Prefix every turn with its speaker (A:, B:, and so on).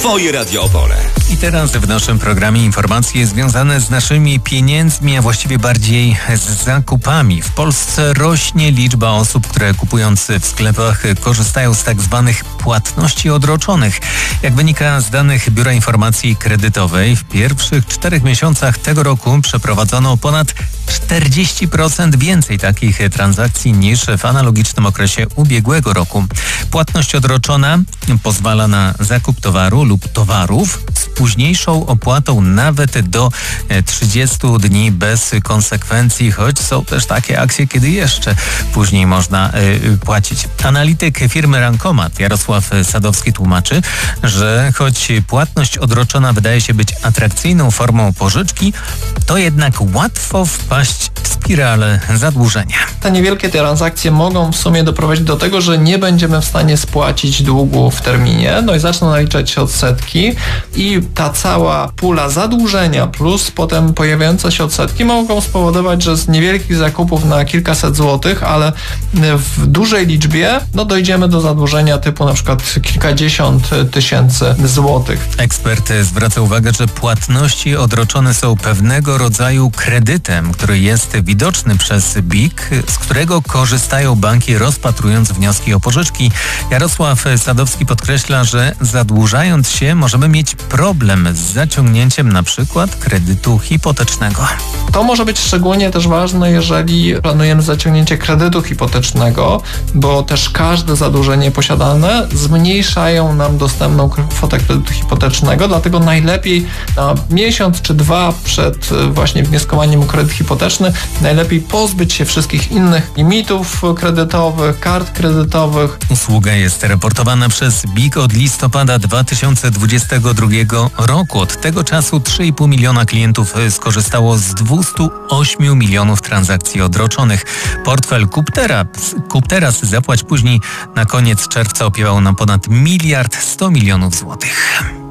A: Twoje Radio Opole.
B: I teraz w naszym programie informacje związane z naszymi pieniędzmi, a właściwie bardziej z zakupami. W Polsce rośnie liczba osób, które kupując w sklepach korzystają z tak zwanych płatności odroczonych. Jak wynika z danych Biura Informacji Kredytowej, w pierwszych 4 miesiącach tego roku przeprowadzono ponad 40% więcej takich transakcji niż w analogicznym okresie ubiegłego roku. Płatność odroczona pozwala na zakup towaru lub towarów z późniejszą opłatą nawet do 30 dni bez konsekwencji, choć są też takie akcje, kiedy jeszcze później można płacić. Analityk firmy Rankomat Jarosław Sadowski tłumaczy, że choć płatność odroczona wydaje się być atrakcyjną formą pożyczki, to jednak łatwo wpaść w spiralę zadłużenia.
C: Te niewielkie transakcje mogą w sumie doprowadzić do tego, że nie będziemy w stanie spłacić długu w terminie, no i zaczną naliczać się odsetki i ta cała pula zadłużenia plus potem pojawiające się odsetki mogą spowodować, że z niewielkich zakupów na kilkaset złotych, ale w dużej liczbie dojdziemy do zadłużenia typu na przykład kilkadziesiąt tysięcy złotych.
B: Ekspert zwraca uwagę, że płatności odroczone są pewnego rodzaju kredytem, który jest widoczny przez BIK, z którego korzystają banki, rozpatrując wnioski o pożyczki. Jarosław Sadowski podkreśla, że zadłużając się możemy mieć problem z zaciągnięciem na przykład kredytu hipotecznego.
C: To może być szczególnie też ważne, jeżeli planujemy zaciągnięcie kredytu hipotecznego, bo też każde zadłużenie posiadane zmniejszają nam dostępną kwotę kredytu hipotecznego, dlatego najlepiej na miesiąc czy dwa przed właśnie wnioskowaniem o kredyt hipoteczny najlepiej pozbyć się wszystkich innych limitów kredytowych, kart kredytowych.
B: Usługa jest raportowana przez BIK od listopada 2022 roku. Od tego czasu 3,5 miliona klientów skorzystało z 208 milionów transakcji odroczonych. Portfel Kup teraz, zapłać później na koniec czerwca opiewał na ponad 1 100 milionów złotych.